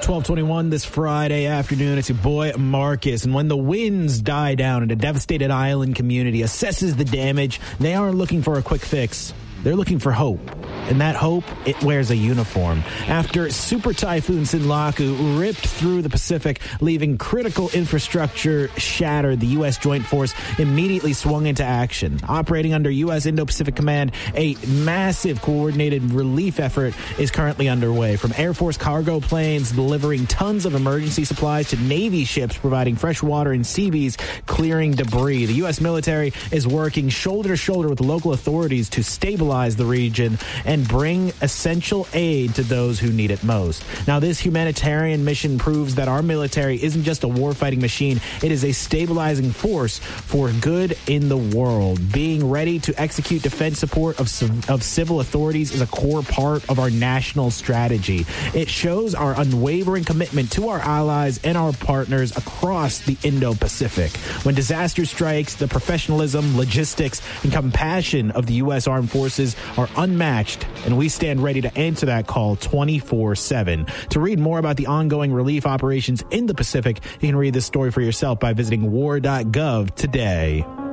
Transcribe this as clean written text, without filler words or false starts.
12:21 this Friday afternoon. It's your boy Marcus. And when the winds die down and a devastated island community assesses the damage, they aren't looking for a quick fix. They're looking for hope. And that hope, it wears a uniform. After Super Typhoon Sinlaku ripped through the Pacific, leaving critical infrastructure shattered, the U.S. Joint Force immediately swung into action. Operating under U.S. Indo-Pacific Command, a massive coordinated relief effort is currently underway. From Air Force cargo planes delivering tons of emergency supplies to Navy ships providing fresh water and Seabees clearing debris. The U.S. military is working shoulder to shoulder with local authorities to stabilize the region and bring essential aid to those who need it most. Now, this humanitarian mission proves that our military isn't just a warfighting machine. It is a stabilizing force for good in the world. Being ready to execute defense support of civil authorities is a core part of our national strategy. It shows our unwavering commitment to our allies and our partners across the Indo-Pacific. When disaster strikes, the professionalism, logistics, and compassion of the U.S. Armed Forces are unmatched, and we stand ready to answer that call 24/7. To read more about the ongoing relief operations in the Pacific, you can read this story for yourself by visiting war.gov today.